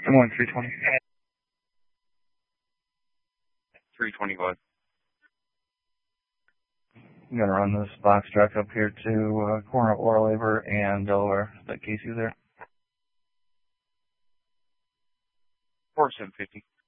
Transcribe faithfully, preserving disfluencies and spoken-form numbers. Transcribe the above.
I'm on three twenty. three twenty what? I'm going to run this box truck up here to uh, corner of Laurel Labor and Delaware. Is that Casey there? four seven fifty.